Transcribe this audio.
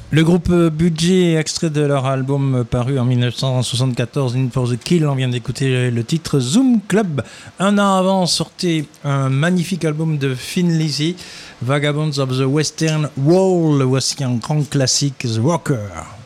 Le groupe Budgie, extrait de leur album paru en 1974, In for the Kill, on vient d'écouter le titre Zoom Club. Un an avant sortait un magnifique album de Thin Lizzy, Vagabonds of the Western Wall. Voici un grand classique, The Walker.